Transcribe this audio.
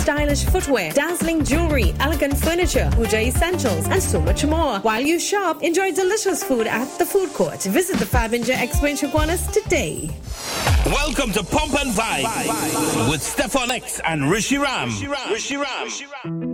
stylish footwear, dazzling jewelry, elegant furniture, Puja essentials, and so much more. While you shop, enjoy delicious food at the food court. Visit the Fabinja Expo in Chaguanas today. Welcome to Pump and Vibe with Stefan X and Rishi Ram.